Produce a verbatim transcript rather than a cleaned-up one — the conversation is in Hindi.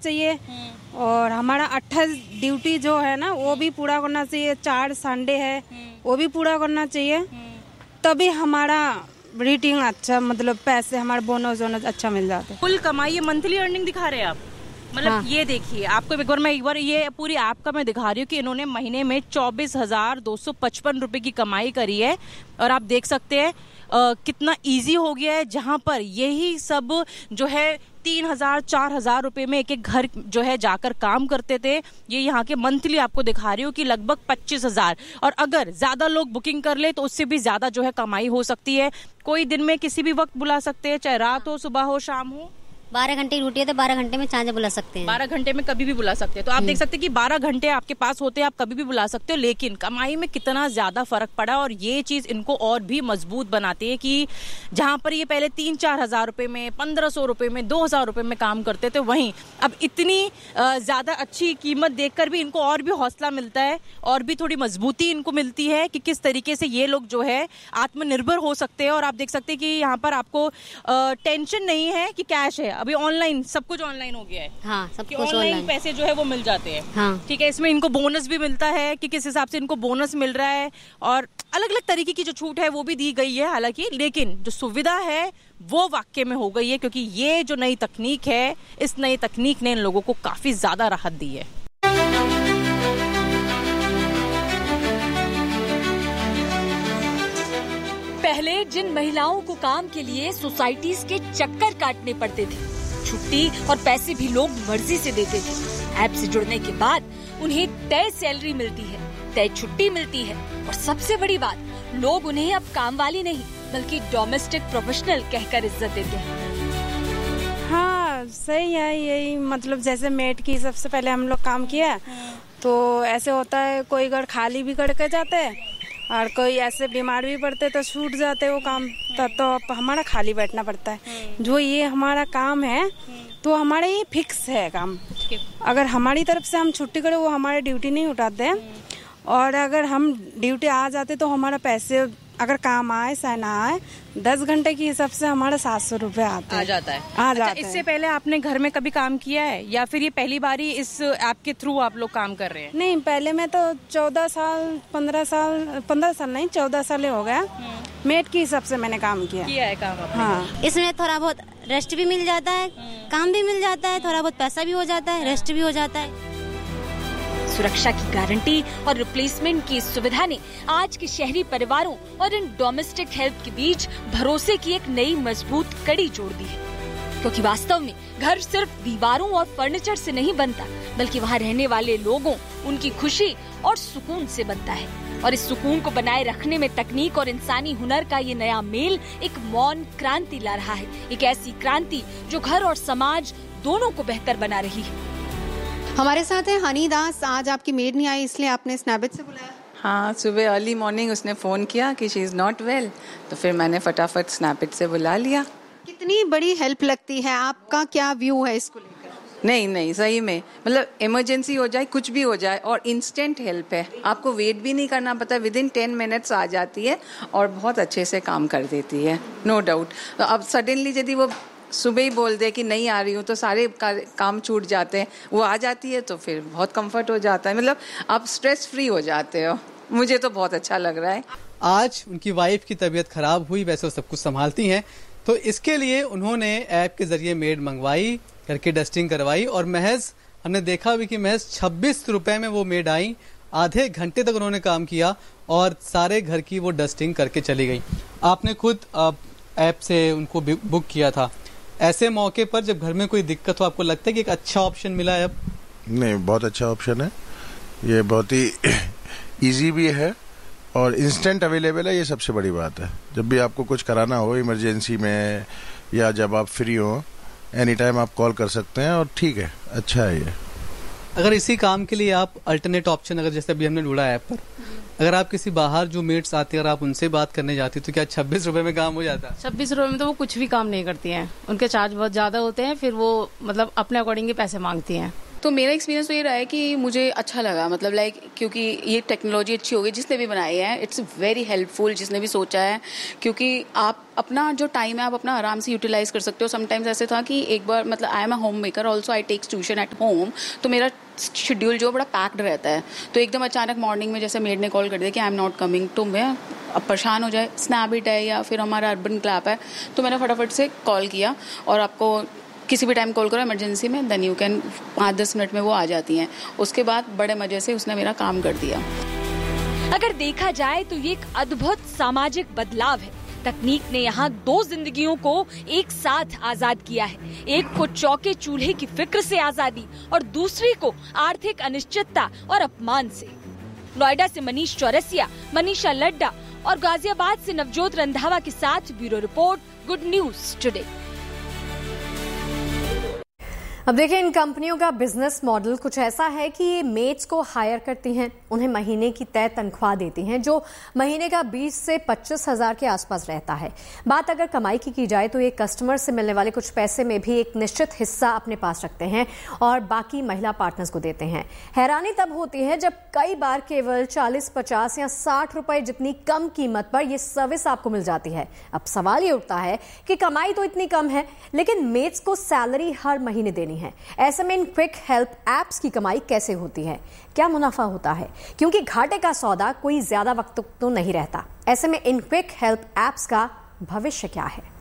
चाहिए और हमारा अट्ठाईस ड्यूटी जो है ना वो भी पूरा करना चाहिए। चार संडे है वो भी पूरा करना चाहिए, तभी हमारा रेटिंग अच्छा, मतलब पैसे हमारे बोनस वोनस अच्छा मिल जाता है। फुल कमाई मंथली अर्निंग दिखा रहे हैं आप, मतलब हाँ। ये देखिए आपको एक बार मैं एक बार ये पूरी ऐप का मैं दिखा रही हूँ कि इन्होंने महीने में चौबीस हजार दो सौ पचपन रुपए की कमाई करी है। और आप देख सकते हैं आ, कितना इजी हो गया है, जहां पर यही सब जो है तीन हजार चार हजार रुपए में एक एक घर जो है जाकर काम करते थे, ये यहाँ के मंथली आपको दिखा रही हूँ कि लगभग पच्चीस हजार। और अगर ज्यादा लोग बुकिंग कर ले तो उससे भी ज्यादा जो है कमाई हो सकती है। कोई दिन में किसी भी वक्त बुला सकते हैं, चाहे रात हो, सुबह हो, शाम हो। बारह घंटे की ड्यूटी है तो बारह घंटे में चाहे बुला सकते हैं। बारह घंटे में कभी भी बुला सकते हैं। तो आप देख सकते हैं कि बारह घंटे आपके पास होते हैं, आप कभी भी बुला सकते हो। लेकिन कमाई में कितना ज्यादा फर्क पड़ा और ये चीज इनको और भी मजबूत बनाती है कि जहां पर ये पहले तीन चार हजार रुपए में, पंद्रह सौ रुपए में, दो हजार रुपए में काम करते थे, वहीं अब इतनी ज्यादा अच्छी कीमत देखकर भी इनको और भी हौसला मिलता है और भी थोड़ी मजबूती इनको मिलती है कि किस तरीके से ये लोग जो है आत्मनिर्भर हो सकते हैं। और आप देख सकते हैं कि यहाँ पर आपको टेंशन नहीं है कि कैश है, अभी ऑनलाइन सब कुछ ऑनलाइन हो गया है। हाँ, सब कुछ ऑनलाइन पैसे जो है वो मिल जाते हैं। हाँ। ठीक है, इसमें इनको बोनस भी मिलता है कि किस हिसाब से इनको बोनस मिल रहा है और अलग अलग तरीके की जो छूट है वो भी दी गई है हालांकि, लेकिन जो सुविधा है वो वाकई में हो गई है क्योंकि ये जो नई तकनीक है, इस नई तकनीक ने इन लोगों को काफी ज्यादा राहत दी है। पहले जिन महिलाओं को काम के लिए सोसाइटीज के चक्कर काटने पड़ते थे, छुट्टी और पैसे भी लोग मर्जी से देते थे, ऐप से जुड़ने के बाद उन्हें तय सैलरी मिलती है, तय छुट्टी मिलती है और सबसे बड़ी बात, लोग उन्हें अब काम वाली नहीं बल्कि डोमेस्टिक प्रोफेशनल कहकर इज्जत देते हैं। हाँ सही है, यही मतलब जैसे मेड की सबसे पहले हम लोग काम किया तो ऐसे होता है, कोई घर खाली भी करके जाते हैं और कोई ऐसे बीमार भी पड़ते तो छूट जाते वो काम, तब तो हमारा खाली बैठना पड़ता है। जो ये हमारा काम है तो हमारा ये फिक्स है काम, अगर हमारी तरफ से हम छुट्टी करें वो हमारे ड्यूटी नहीं उठाते, और अगर हम ड्यूटी आ जाते तो हमारा पैसे अगर काम आए चाहे ना आए दस घंटे के हिसाब से हमारा सात सौ रूपये आते आ जाता है। आ अच्छा, जाता इससे है। पहले आपने घर में कभी काम किया है या फिर ये पहली बारी इस ऐप के थ्रू आप लोग काम कर रहे हैं? नहीं, पहले मैं तो चौदह साल पंद्रह साल पंद्रह साल नहीं चौदह साल हो गया मेड के हिसाब से मैंने काम किया किया है काम आपने। हाँ, इसमें थोड़ा बहुत रेस्ट भी मिल जाता है, काम भी मिल जाता है, थोड़ा बहुत पैसा भी हो जाता है, रेस्ट भी हो जाता है। सुरक्षा की गारंटी और रिप्लेसमेंट की इस सुविधा ने आज के शहरी परिवारों और इन डोमेस्टिक हेल्प के बीच भरोसे की एक नई मजबूत कड़ी जोड़ दी है, क्योंकि वास्तव में घर सिर्फ दीवारों और फर्नीचर से नहीं बनता बल्कि वहाँ रहने वाले लोगों, उनकी खुशी और सुकून से बनता है। और इस सुकून को बनाए रखने में तकनीक और इंसानी हुनर का ये नया मेल एक मौन क्रांति ला रहा है, एक ऐसी क्रांति जो घर और समाज दोनों को बेहतर बना रही है। हमारे साथ है हनी दास। आज आपकी मेड नहीं आई इसलिए आपने स्नैपिट से बुलाया? हाँ, सुबह अर्ली मॉर्निंग उसने फ़ोन किया कि शी इज़ नॉट वेल, तो फिर मैंने फटाफट स्नैपिट से बुला लिया। कितनी बड़ी हेल्प लगती है, आपका क्या व्यू है इसको लेकर? नहीं नहीं, सही में मतलब इमरजेंसी हो जाए, कुछ भी हो जाए और इंस्टेंट हेल्प है, आपको वेट भी नहीं करना पड़ता, विद इन टेन मिनट्स आ जाती है और बहुत अच्छे से काम कर देती है, नो डाउट। तो अब सडनली यदि वो सुबह ही बोल दे कि नहीं आ रही हूँ तो सारे का, काम छूट जाते हैं, वो आ जाती है तो फिर बहुत कंफर्ट हो जाता है, मतलब आप स्ट्रेस फ्री हो जाते हो। मुझे तो बहुत अच्छा लग रहा है। आज उनकी वाइफ की तबीयत खराब हुई, वैसे वो सब कुछ संभालती हैं, तो इसके लिए उन्होंने ऐप के जरिए मेड मंगवाई, घर की डस्टिंग करवाई और महज हमने देखा भी कि महज छब्बीस रुपए में वो मेड आई, आधे घंटे तक उन्होंने काम किया और सारे घर की वो डस्टिंग करके चली गई। आपने खुद ऐप से उनको बुक किया था, ऐसे मौके पर जब घर में कोई दिक्कत हो आपको लगता है कि एक अच्छा ऑप्शन मिला है? अब नहीं, बहुत अच्छा ऑप्शन है, ये बहुत ही इजी भी है और इंस्टेंट अवेलेबल है, ये सबसे बड़ी बात है। जब भी आपको कुछ कराना हो इमरजेंसी में या जब आप फ्री हो, एनी टाइम आप कॉल कर सकते हैं और ठीक है, अच्छा है ये। अगर इसी काम के लिए आप अल्टरनेट ऑप्शन, अगर जैसे अभी हमने ढूंढा ऐप पर, अगर आप किसी बाहर जो मेट्स आती है अगर आप उनसे बात करने जाती तो क्या छब्बीस रुपए में काम हो जाता? छब्बीस रुपए में तो वो कुछ भी काम नहीं करती हैं, उनके चार्ज बहुत ज्यादा होते हैं, फिर वो मतलब अपने अकॉर्डिंग पैसे मांगती हैं। तो मेरा एक्सपीरियंस तो ये रहा है कि मुझे अच्छा लगा, मतलब लाइक क्योंकि ये टेक्नोलॉजी अच्छी हो गई, जिसने भी बनाई है इट्स वेरी हेल्पफुल, जिसने भी सोचा है, क्योंकि आप अपना जो टाइम है आप अपना आराम से यूटिलाइज कर सकते हो। समटाइम्स ऐसे था कि एक बार, मतलब I am a home maker also, I takes tuition at home, तो मेरा शेड्यूल जो बड़ा पैक्ड रहता है, तो एकदम अचानक मॉर्निंग में जैसे मेड ने कॉल कर दिया कि आई एम नॉट कमिंग, तो मैं अब परेशान हो जाए, स्नैपडील है या फिर हमारा अर्बन क्लैप है, तो मैंने फटाफट से कॉल किया, और आपको किसी भी टाइम कॉल करो इमरजेंसी में, देन यू कैन, पाँच दस मिनट में वो आ जाती हैं। उसके बाद बड़े मजे से उसने मेरा काम कर दिया। अगर देखा जाए तो ये एक अद्भुत सामाजिक बदलाव है। तकनीक ने यहाँ दो जिंदगियों को एक साथ आजाद किया है। एक को चौके चूल्हे की फिक्र से आजादी और दूसरी को आर्थिक अनिश्चितता और अपमान से। नोएडा से मनीष चौरसिया, मनीषा लड्डा और गाजियाबाद से नवजोत रंधावा के साथ bureau report, good news today. अब देखिए, इन कंपनियों का बिजनेस मॉडल कुछ ऐसा है कि ये मेड्स को हायर करती हैं, उन्हें महीने की तय तनख्वाह देती हैं जो महीने का बीस से पच्चीस हजार के आसपास रहता है। बात अगर कमाई की की जाए तो ये कस्टमर से मिलने वाले कुछ पैसे में भी एक निश्चित हिस्सा अपने पास रखते हैं और बाकी महिला पार्टनर्स को देते हैं। हैरानी तब होती है जब कई बार केवल चालीस पचास या साठ रुपए जितनी कम कीमत पर यह सर्विस आपको मिल जाती है। अब सवाल ये उठता है कि कमाई तो इतनी कम है, लेकिन मेड्स को सैलरी हर महीने देनी है। ऐसे में इन क्विक हेल्प एप्स की कमाई कैसे होती है, क्या मुनाफा होता है? क्योंकि घाटे का सौदा कोई ज्यादा वक्त तो नहीं रहता। ऐसे में इन क्विक हेल्प एप्स का भविष्य क्या है?